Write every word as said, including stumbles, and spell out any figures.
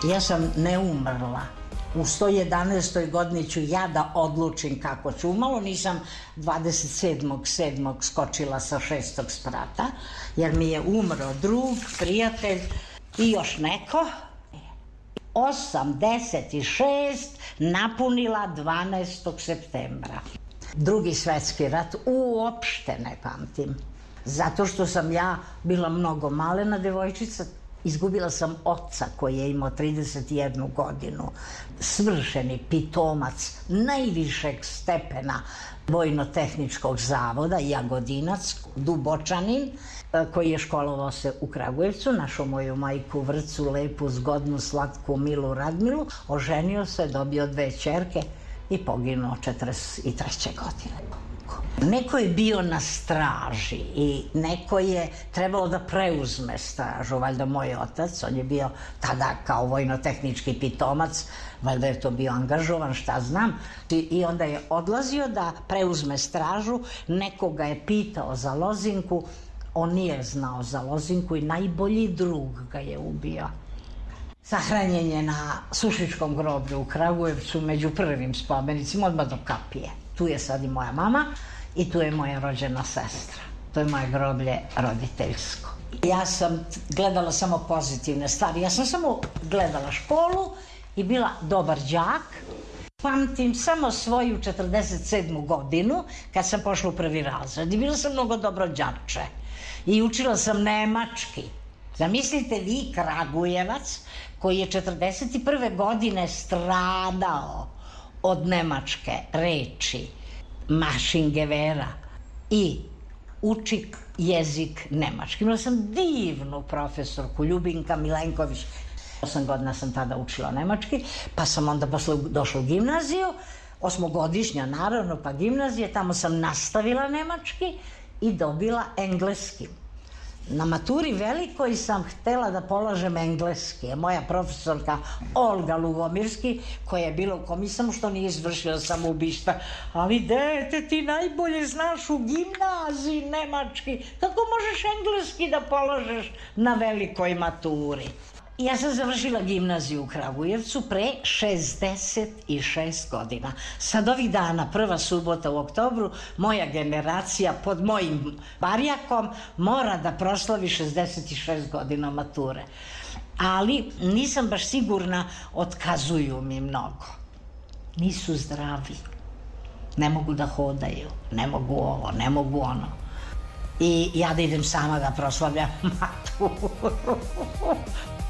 Ja sam ne umrla. U sto jedanaestoj godini ću ja da odlučim kako ću. Umalo nisam dvadeset sedmog sedmog skočila sa šestog sprata, jer mi je umro drug, prijatelj i još neko. osamdeset šest napunila dvanaestog septembra. Drugi svetski rat uopšte ne pamtim. Zato što sam ja bila mnogo malena devojčica. Izgubila sam oca koji je imao trideset jednu godinu, svršeni pitomac najvišeg stepena Vojno-tehničkog zavoda, Jagodinac, Dubočanin, koji je školovao se u Kragujevcu, našao moju majku Vrcu, lepu, zgodnu, slatku, milu Radmilu, oženio se, dobio dve ćerke i poginuo četrdeset treće godine. Neko je bio na straži i neko je trebalo da preuzme stražu, valjda moj otac, on je bio tada kao vojno-tehnički pitomac, valjda je to bio angažovan, šta znam, i onda je odlazio da preuzme stražu, nekoga je pitao za Lozinku, on nije znao za Lozinku i najbolji drug ga je ubio. Sahranjen je na Sušičkom groblju u Kragujevcu među prvim spomenicima, odmah do kapije. Tu je sad i moja mama i tu je moja rođena sestra. To je moje groblje roditeljsko. Ja sam gledala samo pozitivne stvari. Ja sam samo gledala školu i bila dobar đak. Pamtim samo svoju četrdeset sedmu godinu kad sam pošla u prvi razred i bila sam mnogo dobro đače. I učila sam nemački. Zamislite vi Kragujevac koji je četrdeset prve godine stradao od nemačke reči mašingevera i uči jezik nemački. Imala sam divnu profesorku Ljubinka Milenković. Osam godina sam tada učila nemački, pa sam onda posle došla u gimnaziju, osmogodišnja naravno, pa gimnazije, tamo sam nastavila nemački i dobila engleski. Na maturi velikoj sam htela da polažem engleski. Moja profesorka Olga Lugomirski, koja je bila u komisamu što nije izvršila samoubistva, ali dete, ti najbolje znaš u gimnaziji nemački, kako možeš engleski da polažeš na velikoj maturi? Ja sam završila gimnaziju u Kragujevcu pre šezdeset šest godina. Sad ovih dana, prva subota u oktobru, moja generacija pod mojim barjakom mora da proslavi šezdeset šest godina mature. Ali nisam baš sigurna, otkazuju mi mnogo. Nisu zdravi. Ne mogu da hodaju, ne mogu ovo, ne mogu ono. I ja da idem sama da proslavljam maturu.